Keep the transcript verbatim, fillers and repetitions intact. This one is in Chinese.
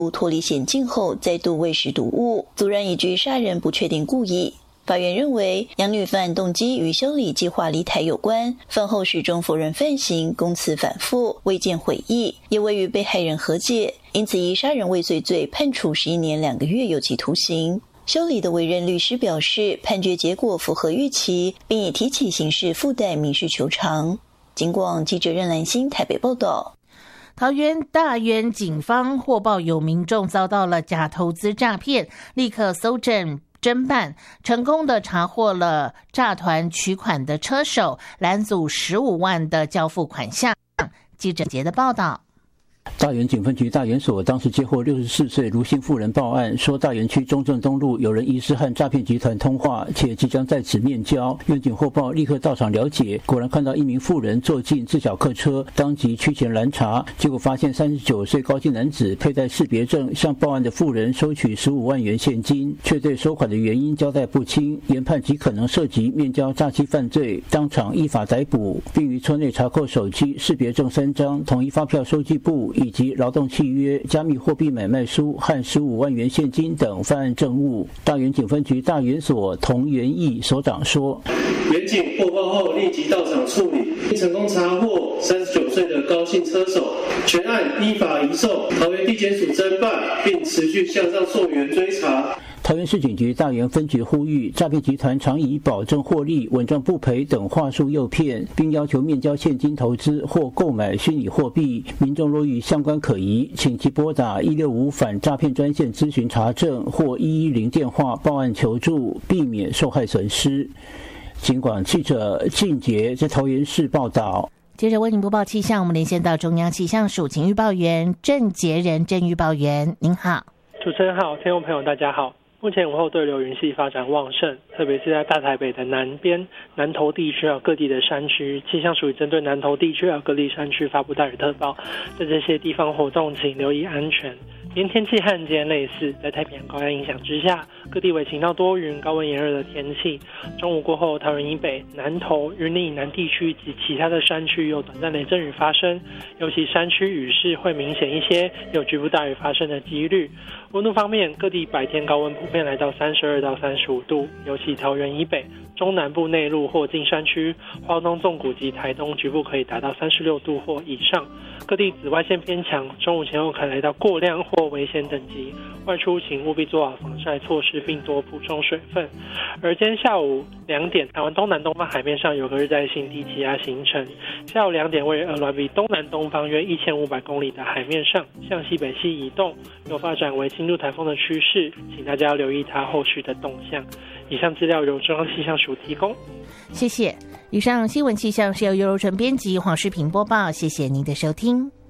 脱离险境后再度喂食毒物，阻然以具杀人不确定故意。法院认为杨女犯动机与修理计划离台有关，犯后始终否认犯行，供词反复，未见悔意，也未与被害人和解，因此以杀人未遂罪判处十一年两个月有期徒刑。修理的委任律师表示，判决结果符合预期，并已提起刑事附带民事求偿。警广记者任兰心台北报道。 桃园大园警方获报有民众遭到了假投资诈骗，立刻搜证侦办，成功的查获了诈团取款的车手，拦阻十五万的交付款项。记者节的报道。 大园警分局大园所当时接获六十四岁卢姓妇人报案，说大园区中正东路有人疑似和诈骗集团通话，且即将在此面交。院警获报立刻到场了解，果然看到一名妇人坐进自小客车，当即趋前拦查，结果发现三十九岁高姓男子佩戴识别证向报案的妇人收取十五万元现金，却对收款的原因交代不清，研判极可能涉及面交诈欺犯罪，当场依法逮捕，并于车内查扣手机、识别证三张、统一发票收据簿以及劳动契约、加密货币买卖书和十五万元现金等犯案证物。大园警分局大园所童元义所长说， 园警获报后立即到场处理，成功查获三十九岁的高姓车手，全案依法移送桃园地检署侦办，并持续向上溯源追查。 桃园市警局大园分局呼吁，诈骗集团常以保证获利、稳赚不赔等话术诱骗，并要求面交现金投资或购买虚拟货币。民众若遇相关可疑，请即拨打一六五反诈骗专线咨询查证或一一零电话报案求助，避免受害损失。警广记者靳杰在桃园市报道。 接着为您播报气象，我们连线到中央气象署请预报员郑杰仁郑预报员，您好。 主持人好，听众朋友大家好。目前午后对流云系发展旺盛，特别是在大台北的南边、南投地区还有各地的山区，气象署已针对南投地区还有各地山区发布大雨特报，在这些地方活动请留意安全。今天天气和今天类似，在太平洋高压影响之下，各地为晴到多云、高温炎热的天气。中午过后，桃园以北、南投、云林以南地区及其他的山区有短暂雷阵雨发生，尤其山区雨势会明显一些，有局部大雨发生的几率。温度方面，各地白天高温普遍来到三十二到三十五度，尤其桃园以北、中南部内陆或近山区、花东纵谷及台东局部可以达到三十六度或以上。各地紫外线偏强，中午前后可能来到过量或危险等级，外出请务必做好防晒措施，并多补充水分。而今天下午两点，台湾东南东方海面上有个热带性低气压形成，下午两点位于鹅銮鼻东南东方约一千五百公里的海面上向西北西移动，有发展为轻度台风的趋势，请大家要留意它后续的动向。以上资料由中央气象署提供。 谢谢。以上新闻气象是由尤柔纯编辑，黄世平播报，谢谢您的收听。